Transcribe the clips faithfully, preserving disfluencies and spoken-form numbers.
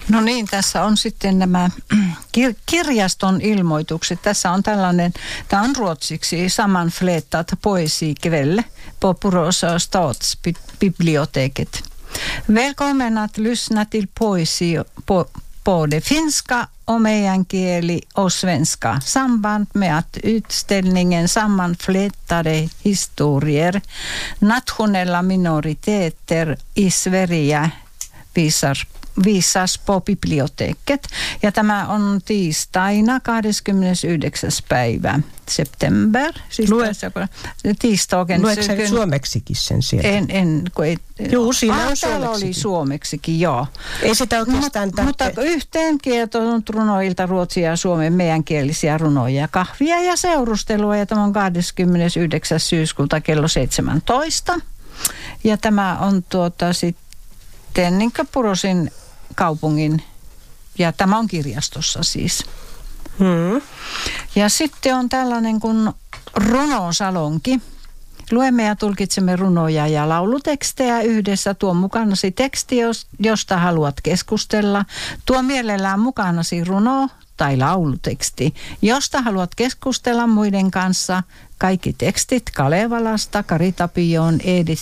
No niin, tässä on sitten nämä kir- kirjaston ilmoitukset. Tässä on tällainen, tämä on ruotsiksi, sammanflätat poesikväll på Borås stadsbiblioteket. Välkommen att lyssna till poesi på, på det finska och meänkieli och svenska. Samband med att utställningen sammanflätade historier, nationella minoriteter i Sverige visar Visas på biblioteket. Ja tämä on tiistaina kahdeskymmenesyhdeksäs päivä september. Siis Lue, tiistagen. Luetko sä suomeksikin sen sieltä? En, en. Kun ei, Juu, siinä ah, on täällä oli suomeksikin, joo. Ei sitä oikeastaan Mut, mutta yhteen kietonut runoilta ruotsia ja suomen meänkielisiä runoja, kahvia ja seurustelua. Ja tämä on kahdeskymmenesyhdeksäs syyskuuta kello seitsemäntoista. Ja tämä on tuota sitten niin kuin Purosin kaupungin, ja tämä on kirjastossa siis. Hmm. Ja sitten on tällainen kuin runosalonki. Luemme ja tulkitsemme runoja ja laulutekstejä yhdessä. Tuo mukanasi teksti, josta haluat keskustella. Tuo mielellään mukanasi runo tai lauluteksti, josta haluat keskustella muiden kanssa. Kaikki tekstit Kalevalasta, Kari Tapioon, Edith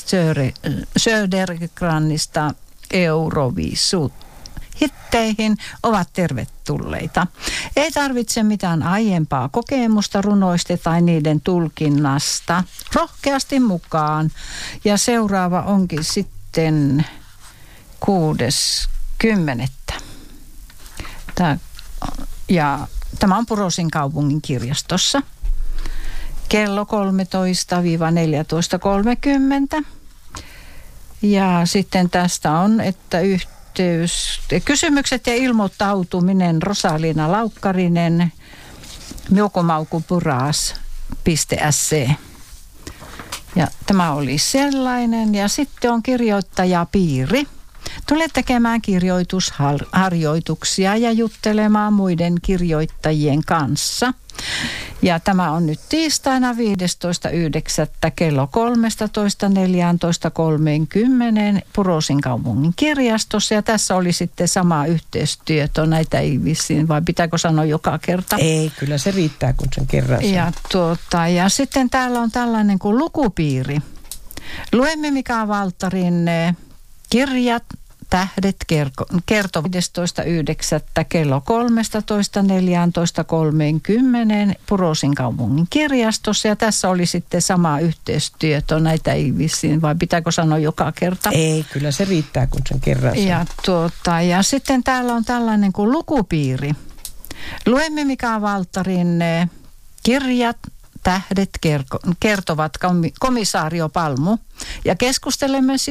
Södergranista, Euroviisut hitteihin ovat tervetulleita. Ei tarvitse mitään aiempaa kokemusta runoista tai niiden tulkinnasta. Rohkeasti mukaan. Ja seuraava onkin sitten kuudes kymmenettä. Tämä, ja tämä on Purosin kaupungin kirjastossa. Kello kolmetoista neljätoista kolmekymmentä. Ja sitten tästä on, että yhteys, kysymykset ja ilmoittautuminen Rosalina Laukkarinen, miokomaukupuras piste se. Ja tämä oli sellainen. Ja sitten on kirjoittajapiiri. Tule tekemään kirjoitusharjoituksia ja juttelemaan muiden kirjoittajien kanssa. Ja tämä on nyt tiistaina viidestoista yhdeksättä kello kolmetoista neljätoista kolmekymmentä Purosin kaupungin kirjastossa. Ja tässä oli sitten sama yhteistyötä. Näitä ei vissiin, vai pitääkö sanoa joka kerta? Ei, kyllä se riittää, kun sen kerran sanoo. Ja, tuota, ja sitten täällä on tällainen kuin lukupiiri. Luemme Mika Valtarin kirjat. Tähdet kertoo viidestoista yhdeksättä kello kolmetoista neljätoista kolmekymmentä Purosin kaupungin kirjastossa. Ja tässä oli sitten sama yhteistyötä. Näitä ei vissiin, vai pitääkö sanoa joka kerta? Ei, kyllä se riittää, kun sen kerran sanoo. Ja, tuota, ja sitten täällä on tällainen kuin lukupiiri. Luemme Mika Valtarin kirjat. Tähdet kertovat komisario Palmu. Ja keskustelemme